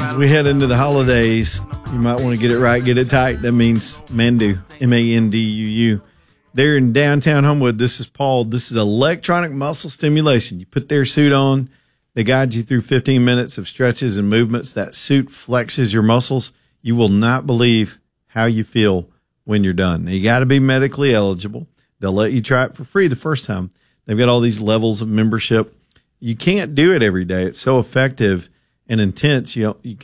As we head into the holidays, you might want to get it right, get it tight. That means Mandu, M-A-N-D-U-U. They're in downtown Homewood. This is Paul. This is electronic muscle stimulation. You put their suit on. They guide you through 15 minutes of stretches and movements. That suit flexes your muscles. You will not believe how you feel when you're done. Now, you got to be medically eligible. They'll let you try it for free the first time. They've got all these levels of membership. You can't do it every day. It's so effective and intense. You can